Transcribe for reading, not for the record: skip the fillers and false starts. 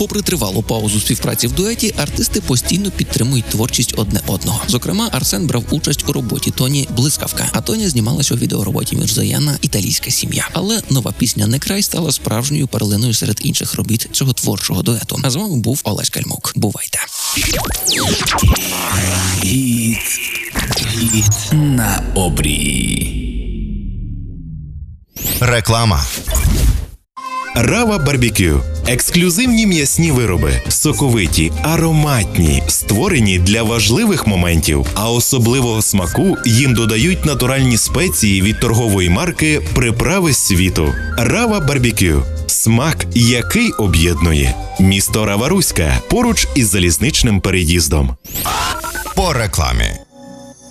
Попри тривалу паузу співпраці в дуеті, артисти постійно підтримують творчість одне одного. Зокрема, Арсен брав участь у роботі Тоні «Блискавка», а Тоня знімалась у відеороботі Мірзояна «Італійська сім'я». Але нова пісня «Не край» стала справжньою перлиною серед інших робіт цього творчого дуету. А з вами був Олесь Кальмук. Бувайте! Хіт на обрії. Реклама. Рава Барбекю. Ексклюзивні м'ясні вироби, соковиті, ароматні, створені для важливих моментів, а особливого смаку їм додають натуральні спеції від торгової марки «Приправи світу». Рава Барбекю. Смак, який об'єднує. Місто Рава-Руська, поруч із залізничним переїздом. По рекламі.